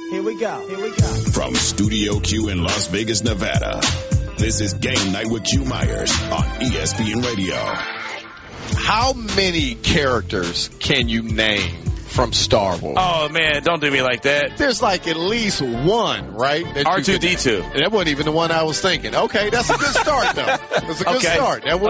Here we go. From Studio Q in Las Vegas, Nevada, this is Game Night with Q Myers on ESPN Radio. How many characters can you name from Star Wars? Oh, man, don't do me like that. There's like at least one, right? R2-D2. That wasn't even the one I was thinking. Okay, that's a good start, though. That's a good start. That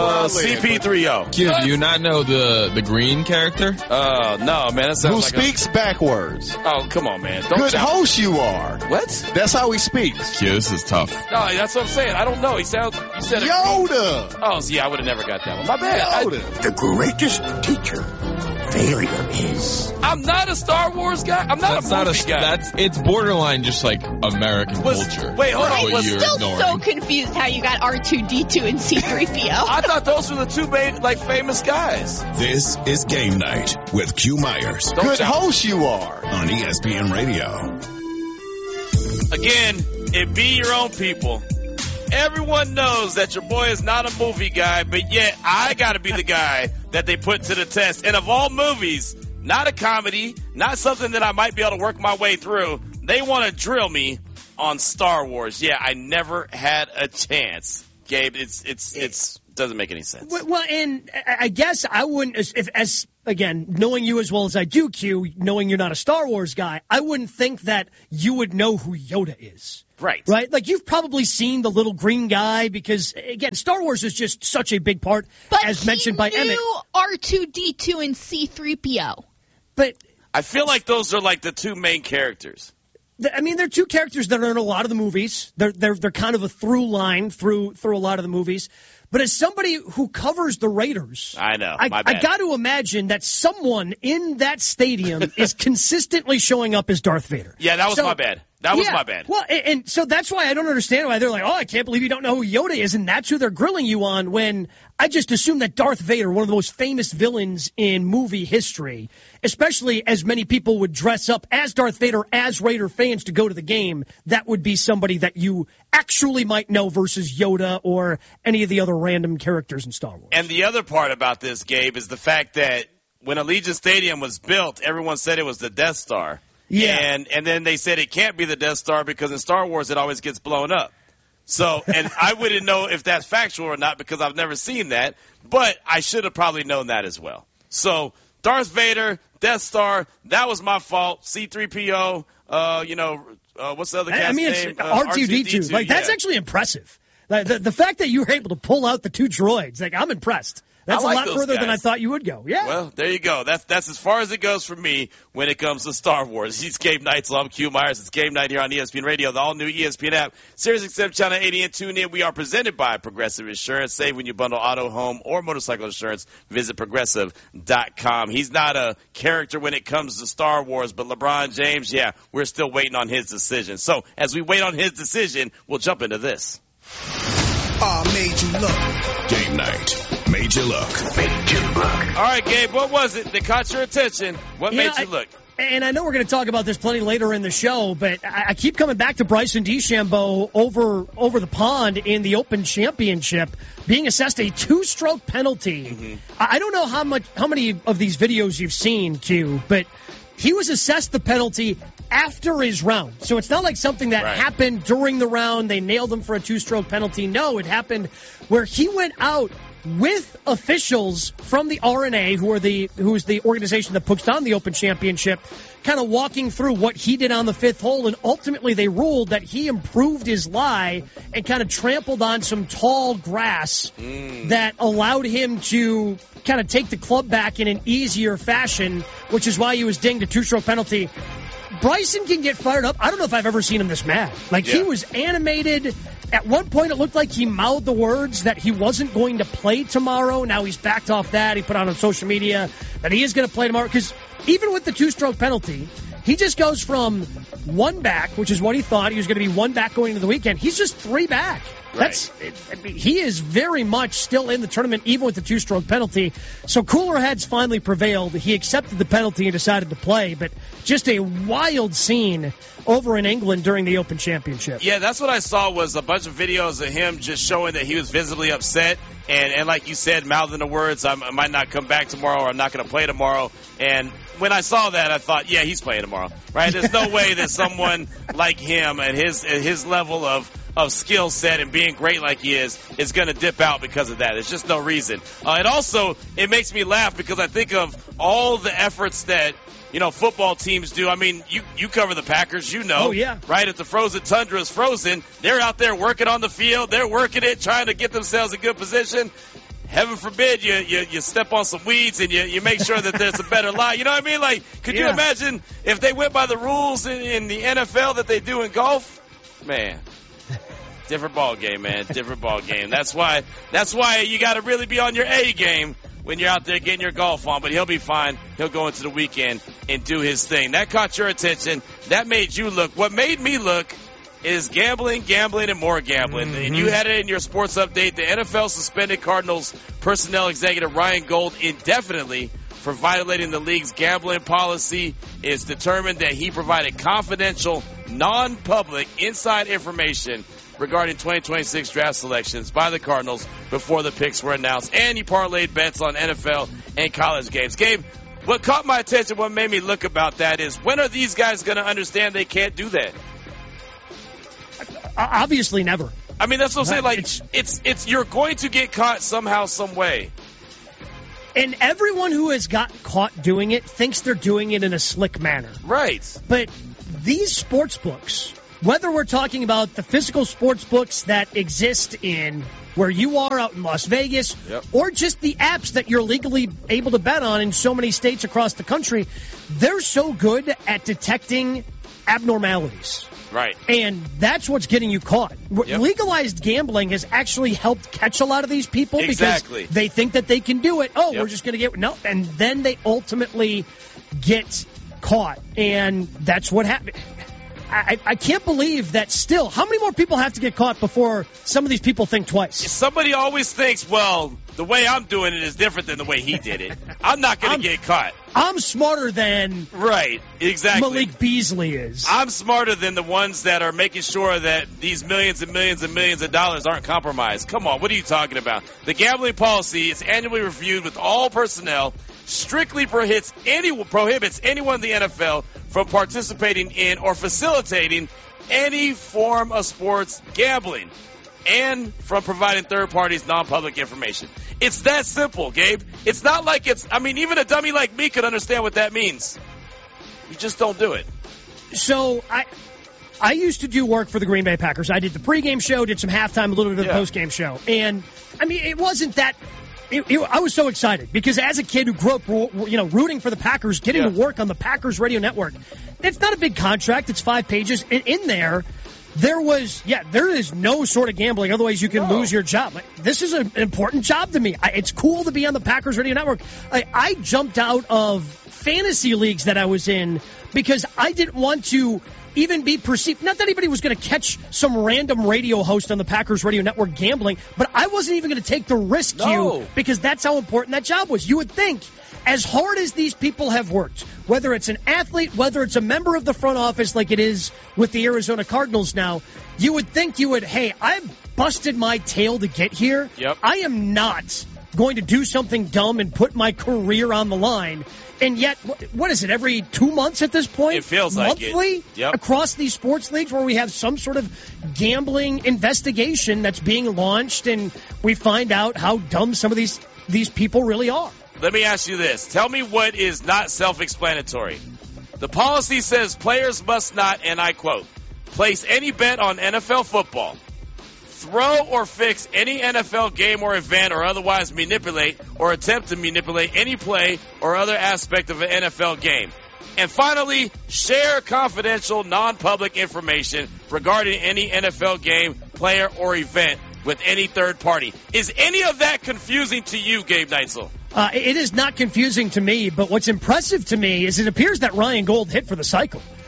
CP3O. Q, do you not know the green character? No, man. That sounds Who speaks backwards. Oh, come on, man. Good host you are. What? That's how he speaks. Q, this is tough. No, that's what I'm saying. I don't know. You said Yoda. Oh, yeah, I would have never got that one. My bad. Yoda. The greatest teacher, failure is. I'm not a Star Wars guy. I'm not a movie guy. It's borderline just like American culture. Wait, hold on. I'm still so confused how you got R2-D2 and C-3PO. I thought those were the two main, famous guys. This is Game Night with Q Myers. Good host you are. On ESPN Radio. Again, it be your own people. Everyone knows that your boy is not a movie guy, but yet I got to be the guy that they put to the test. And of all movies, not a comedy, not something that I might be able to work my way through, they want to drill me on Star Wars. Yeah, I never had a chance. Gabe, it's doesn't make any sense. Well, and I guess I wouldn't, again, knowing you as well as I do, Q, knowing you're not a Star Wars guy, I wouldn't think that you would know who Yoda is. Right. Right? Like, you've probably seen the little green guy because, again, Star Wars is just such a big part, as mentioned by Emmett. R2-D2 and C-3PO. But I feel like those are like the two main characters. I mean, they're two characters that are in a lot of the movies. They're kind of a through line through a lot of the movies. But as somebody who covers the Raiders, I know. I got to imagine that someone in that stadium is consistently showing up as Darth Vader. Yeah, that was my bad. That was my bad. Well, and so that's why I don't understand why they're like, oh, I can't believe you don't know who Yoda is, and that's who they're grilling you on, when I just assume that Darth Vader, one of the most famous villains in movie history, especially as many people would dress up as Darth Vader as Raider fans to go to the game, that would be somebody that you actually might know versus Yoda or any of the other random characters in Star Wars. And the other part about this, Gabe, is the fact that when Allegiant Stadium was built, everyone said it was the Death Star. Yeah. And then they said it can't be the Death Star because in Star Wars it always gets blown up. So, and I wouldn't know if that's factual or not because I've never seen that, but I should have probably known that as well. So, Darth Vader, Death Star, that was my fault. C-3PO, what's the other guy's name? It's R2-D2. Like, that's actually impressive. Like, the fact that you were able to pull out the two droids, like, I'm impressed. That's a lot further than I thought you would go. Yeah. Well, there you go. That's as far as it goes for me when it comes to Star Wars. He's Game Night, so I'm Q Myers. It's Game Night here on ESPN Radio, the all-new ESPN app. SiriusXM Channel 80 and tune in. We are presented by Progressive Insurance. Save when you bundle auto, home, or motorcycle insurance. Visit Progressive.com. He's not a character when it comes to Star Wars, but LeBron James, yeah, we're still waiting on his decision. So as we wait on his decision, we'll jump into this. Made you look. Game Night. Made you look. Made you look. All right, Gabe, what was it that caught your attention? What made you look? And I know we're going to talk about this plenty later in the show, but I keep coming back to Bryson DeChambeau over the pond in the Open Championship being assessed a 2-stroke penalty. Mm-hmm. I don't know how many of these videos you've seen, Q, but he was assessed the penalty after his round. So it's not like something that happened during the round. They nailed him for a 2-stroke penalty. No, it happened where he went out with officials from the RNA, who is the organization that puts on the Open Championship, kind of walking through what he did on the 5th hole, and ultimately they ruled that he improved his lie and kind of trampled on some tall grass that allowed him to kind of take the club back in an easier fashion, which is why he was dinged a 2-stroke penalty. Bryson can get fired up. I don't know if I've ever seen him this mad. He was animated. At one point, it looked like he mouthed the words that he wasn't going to play tomorrow. Now he's backed off that. He put out on social media that he is going to play tomorrow. Because even with the 2-stroke penalty, he just goes from 1 back, which is what he thought. He was going to be 1 back going into the weekend. He's just 3 back. He is very much still in the tournament, even with the two-stroke penalty. So cooler heads finally prevailed. He accepted the penalty and decided to play, but just a wild scene over in England during the Open Championship. Yeah, that's what I saw was a bunch of videos of him just showing that he was visibly upset. And like you said, mouthing the words, I might not come back tomorrow, or I'm not going to play tomorrow. And when I saw that, I thought, yeah, he's playing tomorrow, right? There's no way that someone like him at his level of skill set and being great like he is going to dip out because of that. There's just no reason. And also, it makes me laugh because I think of all the efforts that football teams do. I mean, you cover the Packers, Oh, yeah. Right? If the frozen tundra is frozen, they're out there working on the field. They're working it, trying to get themselves in good position. Heaven forbid you step on some weeds and you make sure that there's a better lie. You know what I mean? Like, could you imagine if they went by the rules in the NFL that they do in golf? Man. Different ball game, man. Different ball game. That's why you got to really be on your A game when you're out there getting your golf on. But he'll be fine. He'll go into the weekend and do his thing. That caught your attention. That made you look. What made me look is gambling, and more gambling. Mm-hmm. And you had it in your sports update. The NFL suspended Cardinals personnel executive Ryan Gold indefinitely for violating the league's gambling policy. It's determined that he provided confidential, non-public, inside information regarding 2026 draft selections by the Cardinals before the picks were announced. And he parlayed bets on NFL and college games. Gabe, what caught my attention, what made me look about that is, when are these guys going to understand they can't do that? Obviously never. I mean, that's what I'm saying. Like, it's you're going to get caught somehow, some way. And everyone who has gotten caught doing it thinks they're doing it in a slick manner. Right. But these sports books, whether we're talking about the physical sports books that exist in where you are out in Las Vegas, or just the apps that you're legally able to bet on in so many states across the country, they're so good at detecting abnormalities. Right. And that's what's getting you caught. Legalized gambling has actually helped catch a lot of these people because they think that they can do it. Oh, we're just going to get... No, and then they ultimately get caught. And that's what happened. I can't believe that still. How many more people have to get caught before some of these people think twice? Somebody always thinks, well, the way I'm doing it is different than the way he did it. I'm not going to get caught. I'm smarter than Malik Beasley is. I'm smarter than the ones that are making sure that these millions and millions and millions of dollars aren't compromised. Come on, what are you talking about? The gambling policy is annually reviewed with all personnel, strictly prohibits anyone in the NFL from participating in or facilitating any form of sports gambling and from providing third parties non-public information. It's that simple, Gabe. It's not like even a dummy like me could understand what that means. You just don't do it. So I used to do work for the Green Bay Packers. I did the pregame show, did some halftime, a little bit of the postgame show. And, it wasn't that... I was so excited because as a kid who grew up, rooting for the Packers, getting to work on the Packers radio network, it's not a big contract. It's 5 pages. And in there is no sort of gambling. Otherwise, you can lose your job. This is an important job to me. It's cool to be on the Packers radio network. I jumped out of fantasy leagues that I was in because I didn't want to even be perceived. Not that anybody was going to catch some random radio host on the Packers radio network gambling, but I wasn't even going to take the risk because that's how important that job was. You would think, as hard as these people have worked, whether it's an athlete, whether it's a member of the front office like it is with the Arizona Cardinals now, you would think hey, I've busted my tail to get here. I am not going to do something dumb and put my career on the line. And yet, what is it, every 2 months at this point? It feels monthly, like it. Across these sports leagues where we have some sort of gambling investigation that's being launched, and we find out how dumb some of these people really are. Let me ask you this. Tell me what is not self-explanatory. The policy says players must not, and I quote, place any bet on NFL football, throw or fix any NFL game or event, or otherwise manipulate or attempt to manipulate any play or other aspect of an NFL game. And finally, share confidential, non-public information regarding any NFL game, player, or event with any third party. Is any of that confusing to you, Gabe Neitzel? It is not confusing to me, but what's impressive to me is it appears that Ryan Gold hit for the cycle.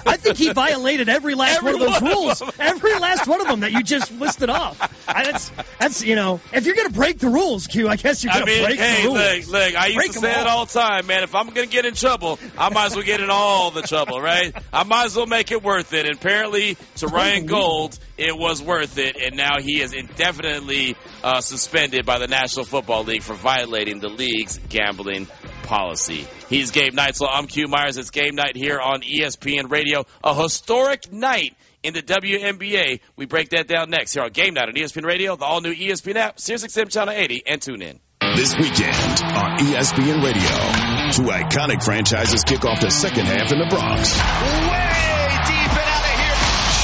I think he violated every last one of those rules. Every last one of them that you just listed off. That's if you're going to break the rules, Q, I guess you're going to break the rules. Look, I used to say it all the time, man. If I'm going to get in trouble, I might as well get in all the trouble, right? I might as well make it worth it. And apparently, to Ryan Gold, it was worth it. And now he is indefinitely suspended by the National Football League for violating the league's gambling policy. He's Gabe Neitzel. I'm Q Myers. It's game night here on ESPN Radio. A historic night in the WNBA. We break that down next here on Game Night on ESPN Radio, the all-new ESPN app, SiriusXM Channel 80, and tune in. This weekend on ESPN Radio, two iconic franchises kick off the second half in the Bronx. Way deep and out of here,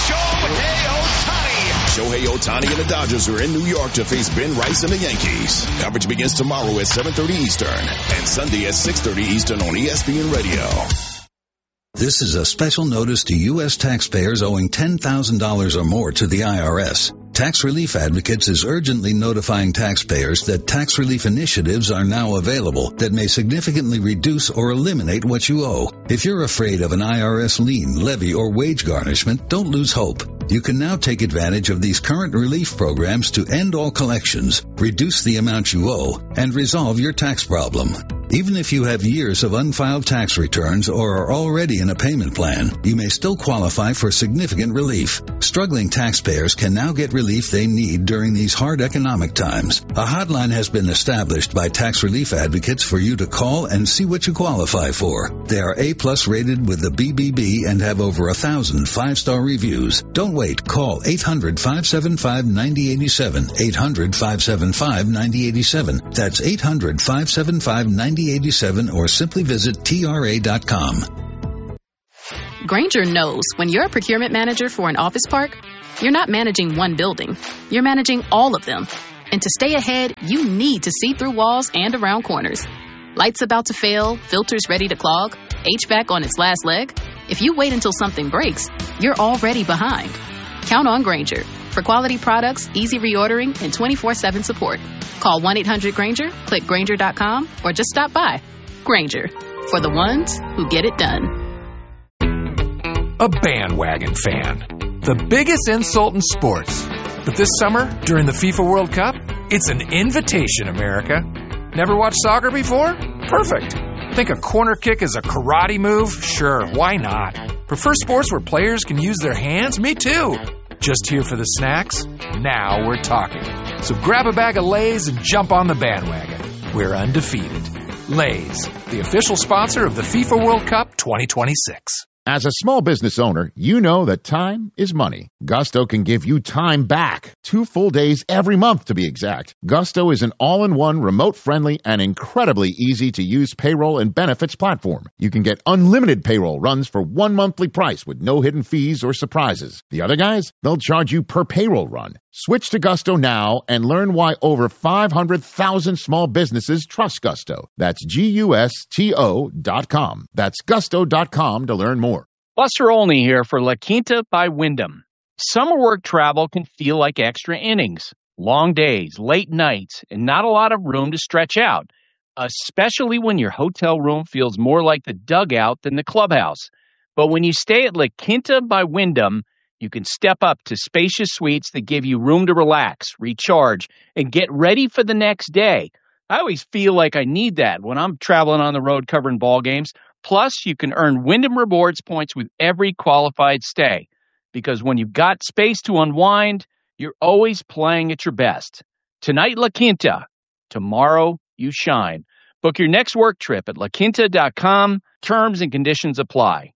Shohei Ohtani and the Dodgers are in New York to face Ben Rice and the Yankees. Coverage begins tomorrow at 7:30 Eastern and Sunday at 6:30 Eastern on ESPN Radio. This is a special notice to U.S. taxpayers owing $10,000 or more to the IRS. Tax Relief Advocates is urgently notifying taxpayers that tax relief initiatives are now available that may significantly reduce or eliminate what you owe. If you're afraid of an IRS lien, levy, or wage garnishment, don't lose hope. You can now take advantage of these current relief programs to end all collections, reduce the amount you owe, and resolve your tax problem. Even if you have years of unfiled tax returns or are already in a payment plan, you may still qualify for significant relief. Struggling taxpayers can now get relief they need during these hard economic times. A hotline has been established by Tax Relief Advocates for you to call and see what you qualify for. They are A+ rated with the BBB and have over 1,000 5-star reviews. Don't wait. Call 800-575-9087. 800-575-9087. That's 800-575-9087 or simply visit TRA.com. Grainger knows when you're a procurement manager for an office park, you're not managing one building. You're managing all of them. And to stay ahead, you need to see through walls and around corners. Lights about to fail, filters ready to clog, HVAC on its last leg. If you wait until something breaks, you're already behind. Count on Grainger for quality products, easy reordering, and 24/7 support. Call 1-800-GRAINGER, click Grainger.com, or just stop by. Grainger, for the ones who get it done. A bandwagon fan. The biggest insult in sports. But this summer, during the FIFA World Cup, it's an invitation, America. Never watched soccer before? Perfect. Think a corner kick is a karate move? Sure, why not? Prefer sports where players can use their hands? Me too. Just here for the snacks? Now we're talking. So grab a bag of Lay's and jump on the bandwagon. We're undefeated. Lay's, the official sponsor of the FIFA World Cup 2026. As a small business owner, you know that time is money. Gusto can give you time back. 2 full days every month, to be exact. Gusto is an all-in-one, remote-friendly, and incredibly easy-to-use payroll and benefits platform. You can get unlimited payroll runs for one monthly price with no hidden fees or surprises. The other guys, they'll charge you per payroll run. Switch to Gusto now and learn why over 500,000 small businesses trust Gusto. That's GUSTO.com. That's gusto.com to learn more. Buster Olney here for La Quinta by Wyndham. Summer work travel can feel like extra innings. Long days, late nights, and not a lot of room to stretch out, especially when your hotel room feels more like the dugout than the clubhouse. But when you stay at La Quinta by Wyndham, you can step up to spacious suites that give you room to relax, recharge, and get ready for the next day. I always feel like I need that when I'm traveling on the road covering ball games. Plus, you can earn Wyndham Rewards points with every qualified stay. Because when you've got space to unwind, you're always playing at your best. Tonight, La Quinta. Tomorrow, you shine. Book your next work trip at LaQuinta.com. Terms and conditions apply.